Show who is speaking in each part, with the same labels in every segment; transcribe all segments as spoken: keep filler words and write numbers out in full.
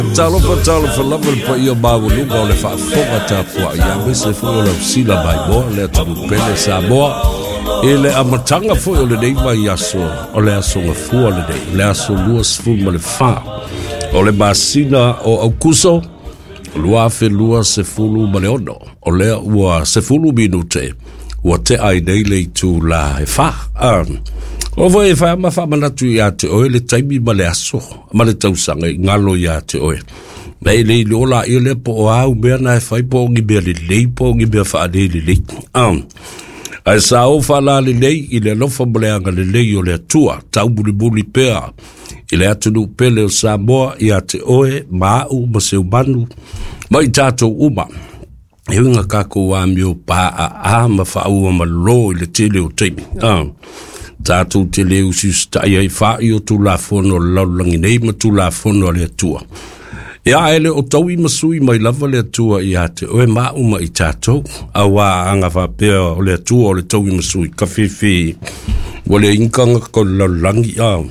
Speaker 1: Talofa talofa lava pa ia mawalunga o le whaafonga tāpua ia mese fui o le sila mai moa le tunu pele sa moa e le amatanga fui o le neiva i aso o le aso nga fua le nei le aso lua sifu ma le wha o le masina o aukuso lua fe lua sefulu ma le ono o le ua sefulu minute ua te ai nei le tu la e wha um, o voi e whae ma wha manatu i a te oe le taimi ma le aso ma le tausanga i ngalo i a te oe na i le ola i le po o au mea na e whai po ngi mea le lei po ngi mea wha ane le lei um, ai sa o wha la le lei i le lofa ma le anga le lei o le atua tau muli muli pea i le atunu pele o Samoa i a te oe ma au ma se umanu ma i tātou uma e winga kako wa mio pa a a ma wha ua ma lo i le tele o teimi um, tātou te leo si stai ai whaai o tū la whono laulangi nei ma tū la whono le atua. Ia ele o taui masui mai lava le atua i ate oe mauma i tātou a wā anga whapea o le atua o le taui masui ka whiwhi o le inkanga ko laulangi au.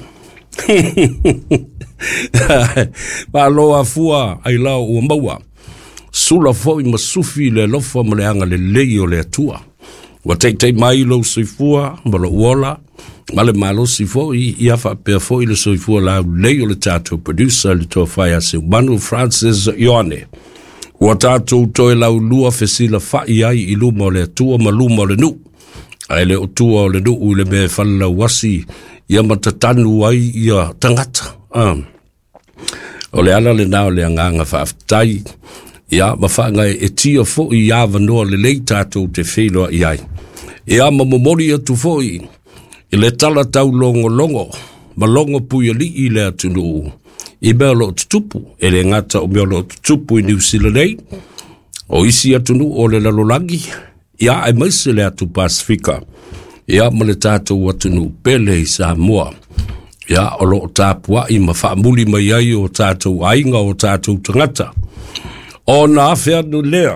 Speaker 1: Pa loa fua ai lao ua maua sula fo i masufi le lofa ma le anga le lei o le atua. Wa tei tei mai lo soifua ma lo uola ma le malo sifo i ia whapea fo i le soifua la lei o le tātou producer le toa whai ase Manu Francis Ioane. Wa tātou toe lau lua fesila whai ai i luma o le atua ma luma o le nu. Ai le o tua o le nu u le me whala wasi ia matatanu ai ia tangata. Um. O le ala le nao le anganga whaaftai. Ia ma whaangai e tia fo i ia vanoa le lei tātou te wheloa i ai. Ia ma momori atu fo i i le tala tau longo longo ma longo puia li i le atunu i mea lo tutupu e le ngata o mea lo tutupu i New Zealand nei o isi atunu o le lalolangi ia ai maise le atu Pasifika ia ma le tātou atunu pele i Samoa ia o lo tāpua i ma whaamuli mai ai o tātou ainga o tātou tangata. O na awhea nu lea,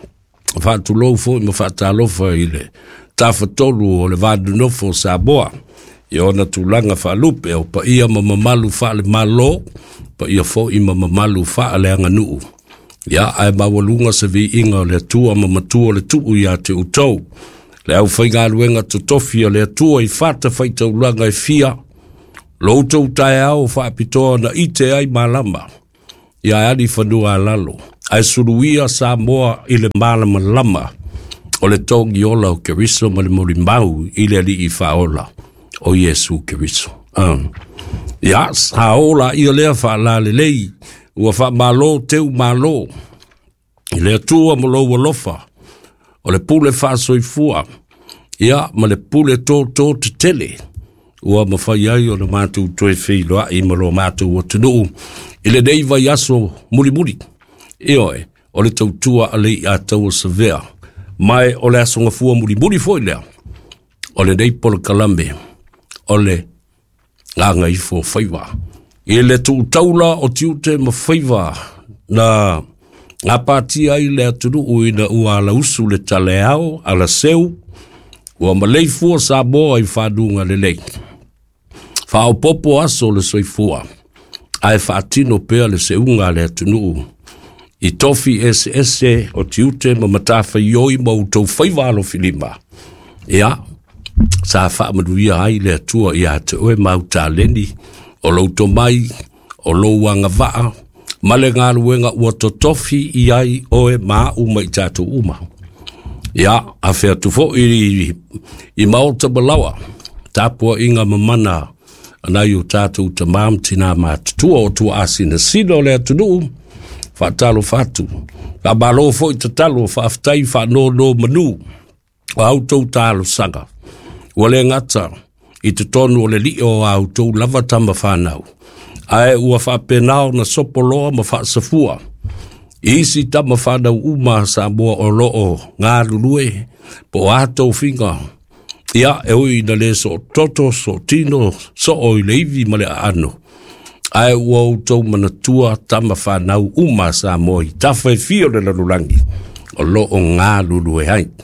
Speaker 1: whātu lou fo i ma whātalofa i le tāwhatolu o le vādu nofo Samoa. I ona tūlanga whaalupe o pa ia ma mamalu whaale malo, pa ia fo i ma mamalu whaale anga nuu. Ia ai mawalunga se vi inga o le tua ma matua le tuu i a te utau. Le au whainga aluenga to tofi o le tua i whata whaita ulanga i fia. Lo utau tae au whaapitoa na ite ai malama. Ia ali whanua alalo. Ai suruia Samoa i le malama lama o le tongi ola o Keriso ma le mori mau i le li i whaola o Yesu Keriso. Um. Ia, haola i lea whaala le lei ua wha malo teu malo i le atua mo lo walofa o le pule wha soifua ia ma le pule tō tō te tele ua ma whai ai o le mātou toe whiloa i ma lo mātou o tunu i le neiva i aso muri muri. Eoe, o le tautua a lei a tau o Savea. Mai o le asonga fua muri muri foi lea. O le nei polo kalambe. O le nganga i fo whaiwa. I le tu taula o tiute ma whaiwa na ngā pāti ai le atunu ui na ua ala usu le tale au, ala seu. Ua ma lei fua sa moa i whanunga le lei. Whao popo aso le soifua. Ai whaatino pea le seunga le atunu I tofi ese ese o tiute ma matafa ioi ma utou whaiwalo filima. Ia, sa wha maduia ai le atua i a te oe mauta leni, o lauto mai, o louanga vaa, male ngā ruenga ua to tofi i ai oe maa uma i tātou uma. Ia, a whea tufo i, i maota balawa, tāpua inga mamana, anai o tātou ta maam tina mātutua o tua asina sino le atunu, Whatalo fatu. Ka malo fo i tatalo whaaftai whano no manu. O autou talo sanga. Wale ngata i te tonu o le li o autou lava tama whanau. Ae ua whapenao na sopoloa ma whaasafua. Isi tama whanau uma Samoa o loo ngā lulue po atou whinga. Ia e ui na le so toto so tino so o i leivi ma le ano. Ai ua utou manatua tama whanau uma Samoa i tawhai fio le lalulangi o lo o ngā lulu e hai.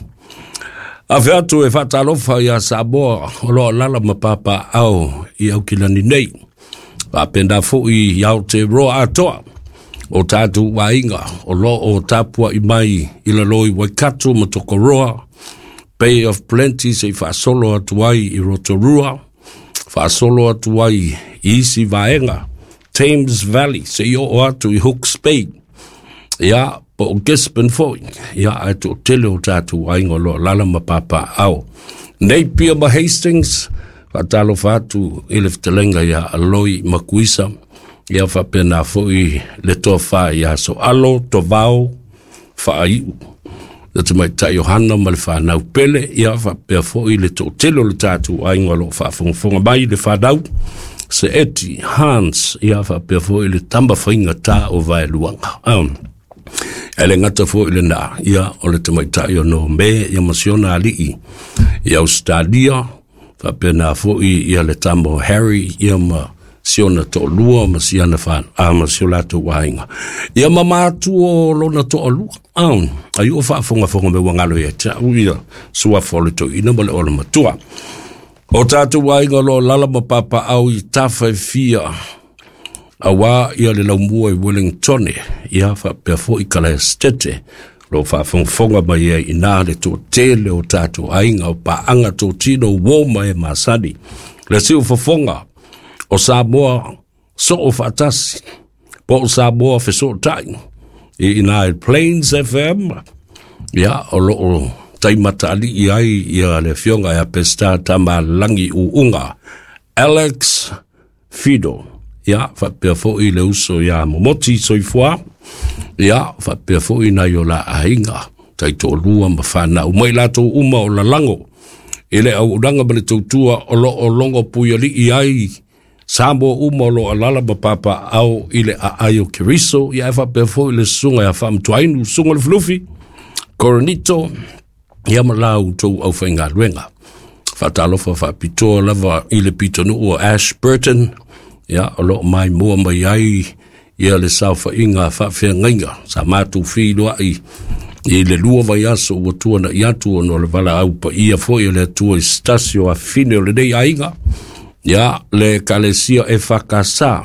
Speaker 1: A whiatu e whatalofa i a Samoa o lo lala mapapa au i au kilani nei. Wa penda fo i Aotearoa atoa o tātou wainga, o lo o tāpua i mai, i la loi Waikato ma Tokoroa, Bay of Plenty se whaasolo atu ai i Rotorua, whaasolo atu ai i Isi Vaenga, Thames Valley, se i o atu i Hawke's Bay, ia, po o Gisborne foi, ia atu o tele o tātou wainga lo lala ma papa au. Napier ma Hastings, whatalo whatu i le fitalenga ia aloi makuisa, ia whapena foi le toa wha ia so alo, to vau, wha iu. Le te mai tai Johanna ma le whanau pele, ia whapea foi le to telo le tātou ainga lo whafonga mai le whanau, se eti Hans, ia whapea foi le tamba whainga tā o vai luanga. Um, ele ngata foi le na, ia o le te mai tai o no me, ia masiona alii, ia Australia, whapena foi ia le tambo Harry, ia ma siona to lua, ma siana whan, a ma siola to wainga. Ia mamatu o lona to lua, um, ai o whaafonga fonga me wangalo ia, tia uia sua fole to ina male o le matua. O tātou wainga lo lalama papa au i tawhai fia, a wā ia le laumua i Wellington, ia whapea fo i kala estete, lo whaafonga mai ia i nā le tō tele o tātou ainga o paanga tō tino woma e masani. Le siu whafonga, o Samoa so o whaatasi, po o Samoa wheso tai, i United Plains F M, ia o lo o taimata ali i ai ia le fionga ia pesta tama langi u unga, Alex Fido, ia whapea fo i le uso ia momoti soifua, ia whapea fo i na yola ainga, tai tō lua ma whana, umai lato uma o la lango, ile au uranga mele tautua o lo o longo puyali i ai, Sambo umolo alala papa au ile a ayo kiriso ya fa befo ile sunga ya fam twainu sunga le fluffy coronito ya malau to au fenga luenga fatalo fa fa pito lava ile pito no o Ashburton ya alo mai mo mai ai ya le safa inga fa fenga sa matu fi do ai ile lua vai aso o tua na yatu no le vala au pa ia fo ile tua stasio a fine le dei ainga. Ya le kalesia e fakasa.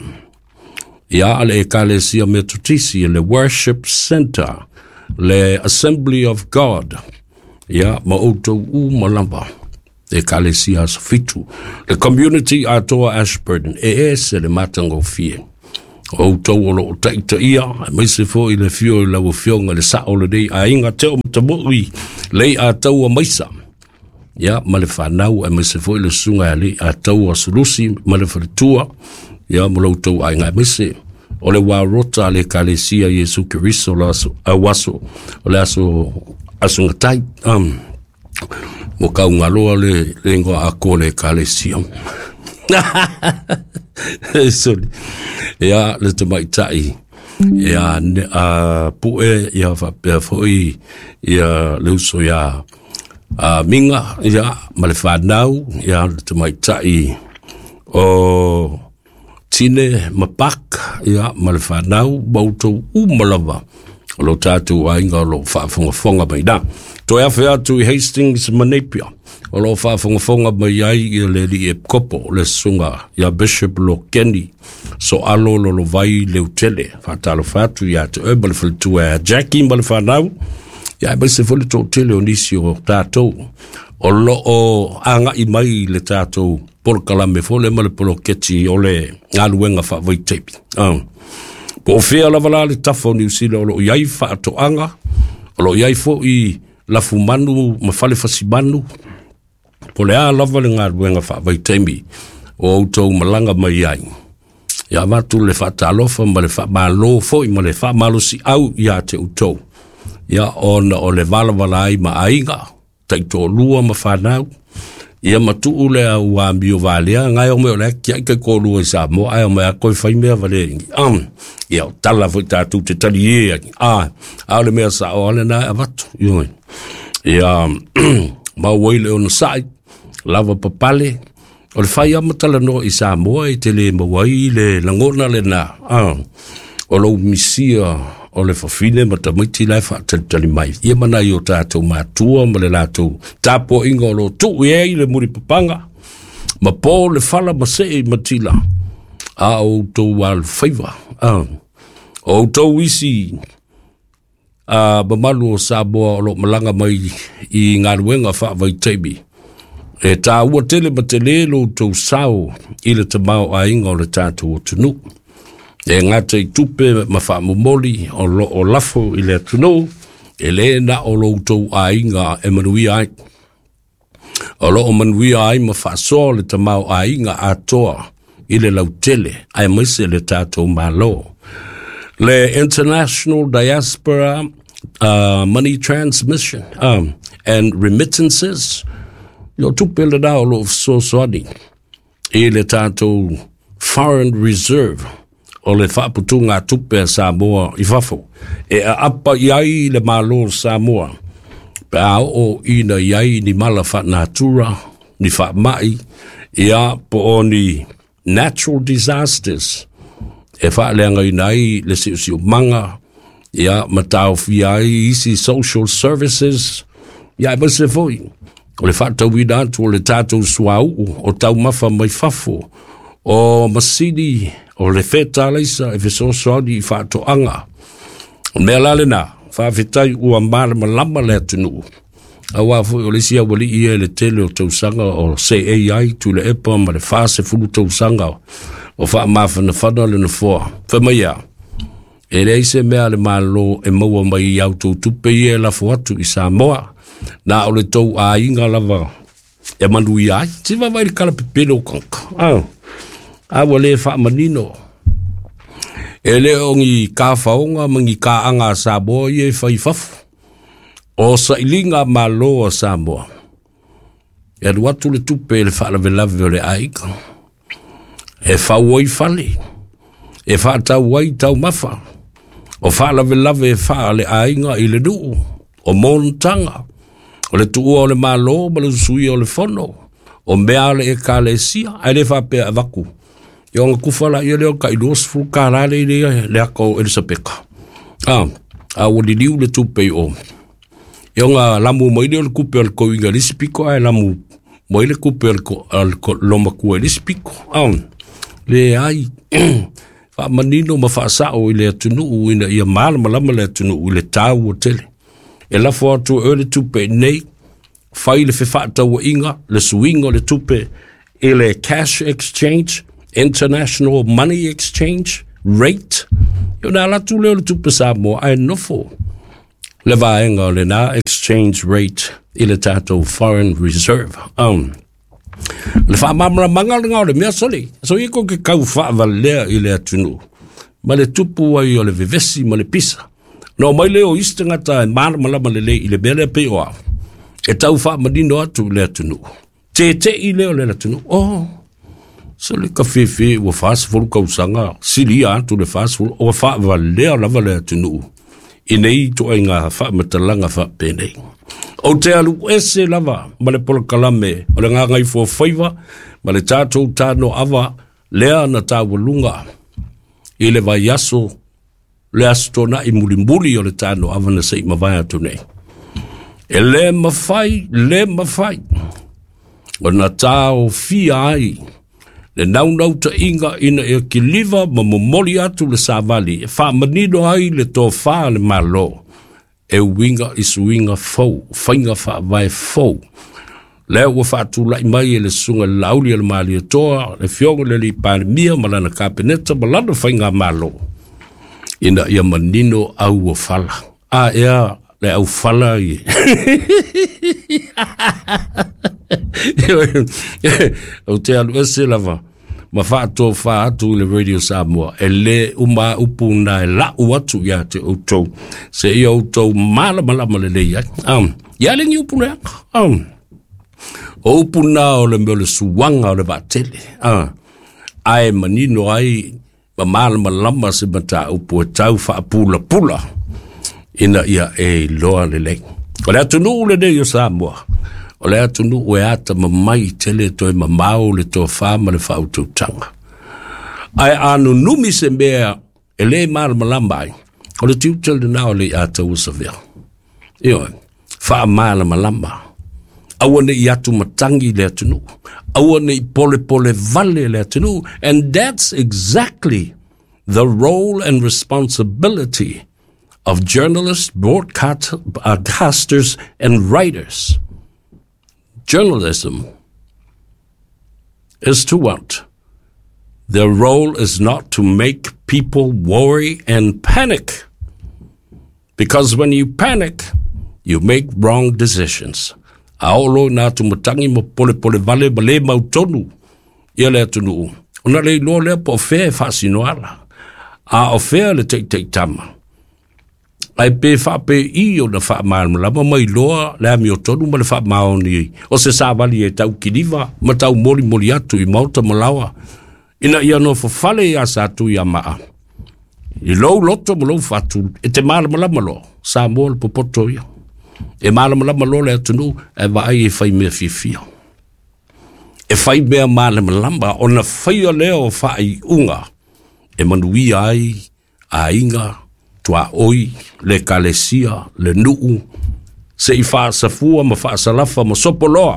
Speaker 1: Ya le kalesia metutisi, le worship center, le Assembly of God. Ya mauto u malamba. Le kalesia fitu. Le community atoa Ashburton. E ese le matango fie. O to o taita ia, mai se fo i le fio i lau fionga le sa o le dei a inga teo matamui le a tau a maisa. Ya male whanau e mai se fo i le sunga ali a tau a sulusi male wharitua ya mulau tau a inga mai se o le wā rota le kalesia Jesu Kiriso a waso o le aso asungatai um, mo kau ngaloa le lengo a ko le kalesia sorry ya le te maitai ya a pue ya fa foi ya le uso ya Uh, minga ya malefanau ya te mai tai o tine mapak ya malefanau bauto umalava lo tatu ainga lo fa fonga fonga mai da to ya fa tu Hastings Manapia o lo fa fonga fonga mai ai le li e kopo le sunga ya Bishop lo Kenny so alo lo lo vai le utele fa talo fatu ya te ebal fil tu Jackie malefanau ya ba se fole to tele onisi o tato o lo o anga i mai le tato por kala me fole male polo keti ole ngaluenga fa vai tape um po fea la vala le tafo ni usila o lo yai fa to anga o lo yai fo i la fumanu ma fale fasibanu po le a la vala ngaluenga fa vai tape o to malanga mai ai ya matu le fa talo fa male fa malo fo i male fa malo si au ya te uto ya ona o le vala vala ai ma ainga taito lua ma whanau ia matu ule a ua mio valea ngai o meo le kia ike ko lua i sa mo ai o mea koi whai mea vale um, ia o tala fai tātou te tali e a a le mea sa o ale nai avatu ia ma waile o na sai lava papale o le whai amatala no i sa mo i te le ma waile langona le na uh, o lo misia o le fafine ma tamaiti lai whaatalitali mai. Ia mana i o tātou mātua ma le lātou tāpo inga o lo tu e i le muri papanga ma pō le whala ma se e matila a o tō wal whaiva O tau isi a uh, mamalu o Samoa o lo malanga mai i ngā ruenga wha vai teibi. E tā ua tele ma te lelo tau sao i le tamau a inga o le tātou o tunu. E ngata i tupe ma wha mumoli o, lo, o lafo i le tunu, e le na o lo tau a inga e manui ai. O lo o manui ai ma wha soa le tamau a inga a toa i le lautele, ai maise le tātou malo. Le International Diaspora uh, Money Transmission um, and Remittances, yo tupe le da o lo so soani, i le tātou Foreign Reserve, o le whaaputunga tupe a Samoa i whafo, e a apa iai le malo Samoa, pe a o ina iai ni mala whatnatura, ni whaamai, ia po o ni natural disasters, e whaaleanga i nai le si usi o manga, ia matau fiai isi social services, ia e base foi, o le whaatau i nātu o le tātou suau, o tau mafa mai whafo, o masidi, o le wheta leisa, e wheso soani i whaatoanga. O mea lale nā, whaawhetai ua mara malama le atunu. A wafo o le sia wali ia le tele o tausanga o se A I tu le epa ma le whaase fulu tausanga o wha mawhana whana le na fua. Whamaia, e reise mea le malo e maua mai i auto tupe i e lafo atu i Samoa, na o le tau a inga lava e manu i ai, ti wa vai kala pepelo kanka. Ah, a wale wha manino. E le ongi ka whaonga mangi ka anga Samoa i e whai fafu. O sa ilinga malo o Samoa. E watu le tupe le wha lawe lawe o le aika. E wha uai fale. E wha tau wai tau mafa. O wha lawe lawe e wha le ainga i le nuu. O montanga. O le tua o le malo, ma le sui o le fono. O mea le e ka le sia. Ai le wha pe a waku. I onga kufala i leo ka i losfu ka rale i le le ako Elisapeka. Ah, a wali liu le tupe i o. Yonga lamu moile le kupe al ko inga lisipiko ai lamu moile kupe al ko al ko loma ku lisipiko am le ai fa manino ma fa sa o ile tunu ina ia mal malama le tunu ile tau hotel e la fo tu early tupe nei fa ile fe fa tau inga le swingo le tupe ile cash exchange international money exchange rate yona la tu le tupe sa mo ai no fo le vaenga le na exchange rate i le tātou foreign reserve. Um, le wha mamra manga le ngau le mea soli. So i ko ke kau wha valea i le atunu. Ma le tupu ai o le vivesi ma le pisa. No mai leo iste ngata e mara malama le le i le bele pe oa. E tau wha madino atu le atunu. Te te i leo le atunu. Oh, so le ka fefe ua fast fulu kausanga. Sili atu le fast fulu. O wha valea lava le atunu. I nei to ai ngā wha matalanga wha pēnei. O te alu ese lava, ma le pola kalame, o le ngā ngai fua whaiva, ma le tātou tāno awa, lea na tāwalunga. I le vai aso, le astona i mulimbuli o le tāno awa na sei mawai atu nei. E le mawhai, le mawhai. O na tāo fia ai, le naunau ta inga ina e ki liva ma momoli atu le savali. E wha manido ai le tō wha le malo. E winga isu winga fau. Whainga wha vai fau. Lea ua wha atu lai mai e le sunga lauli e le mali e toa. Le fionga le li pāne mia malana kapeneta malana whainga malo. Ina ia manino au o whala. A ea le au whala i. O te alu ese lava ma wha ato wha atu le Radio Samoa e le uma upu na e la uatu ia te outou se ia outou mala malama le lei um, ia le ni upu na um, o upu na o le meo le suwanga o le batele uh, ai manino ai ma mala malama se mata upu e tau wha pula pula ina ia e loa le lei o le atu nuu le Radio Samoa o le atunu ue ata mamai tele toi mamau le toa whama le whaututanga. Ai anu numi se mea e le mara malambai, o le tiutel de nao le ata usavea. Io, wha mara malamba. Aua ne i atu matangi le atunu. Aua ne i pole pole vale le atunu. And that's exactly the role and responsibility of journalists, broadcasters, and writers. Journalism is to what? Their role is not to make people worry and panic. Because when you panic, you make wrong decisions. Aolo na tumutangi mo pole pole vale bale mautonu. Ia lea tunu. Ona le lo lea po fea fasinoala. A o fea le te te tama. Ai pe fa pe I o na fa mal malama mai loa le mi o tonu ma le fa maoni. O se sa vali e tau kiliva, ma tau moli moli atu I mauta malawa. Ina ia no fa fale ia sa tu ia maa. I lo loto mo lo fatu e te mal malama lo. Sa mol po poto ia. E mal malama lo le tunu e va ai e fai me fifia. E fai mea male malamba o na fai o leo fai unga. E manui ai, a inga, tua oi, le kalesia, le nuu, se I faa safua ma faa salafa ma sopoloa.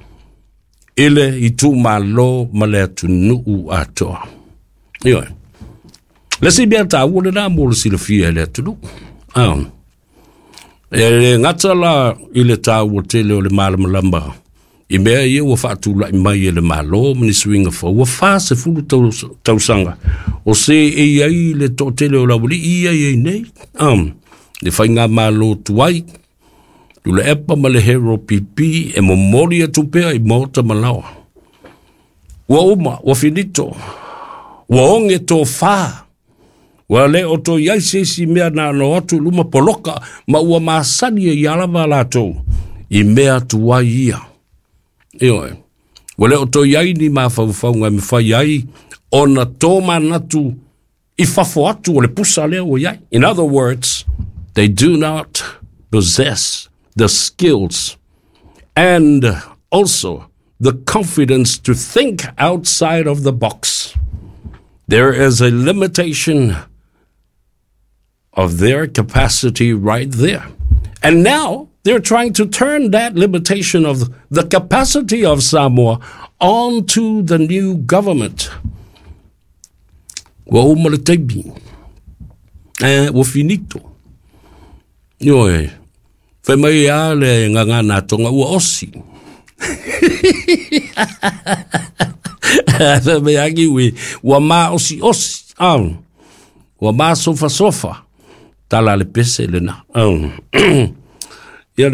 Speaker 1: Ile I tu malo ma le tu nuu atoa. Ioi. Le si bea ta ule na mulu sila fia le tu nuu. Um. E le ngata la ile ta ule tele o le male malamba. I mea ia ua whaatula I mai e le malo mani swinga fa ua wha se fulu tausanga o se e iai le tōtele o lawali I ai nei um, le whai ngā malo tuai tu le epa ma le hero pipi e mo mori atu pea I mauta malawa ua uma, ua finito ua onge tō wha ua le o tō iai sesi mea na no atu luma poloka ma ua maasani e yalawa lato I mea tuai ia Ioi, wale o to iai ni ma fau fau ngai me fai iai ona tō manatu I fafo atu o le pusa leo o iai. In other words, they do not possess the skills and also the confidence to think outside of the box. There is a limitation of their capacity right there. And now, they're trying to turn that limitation of the capacity of Samoa onto the new government. Wa umale tebi. Eh, wa finito. Yoe. Fe mai ale nganga na tonga ua osi. Fe mai agi we wa ma osi osi. Um. Wa ma sofa sofa. Tala le pese le na. Um.